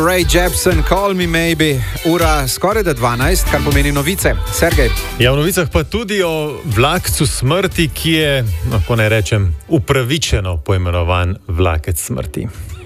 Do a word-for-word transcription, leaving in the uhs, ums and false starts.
Ray Jepsen, Call Me Maybe, ura skoraj da dvanajst, kar pomeni novice. Sergej. Ja, v novicah pa tudi o vlakcu smrti, ki je, lahko ne rečem, upravičeno poimenovan vlakec smrti.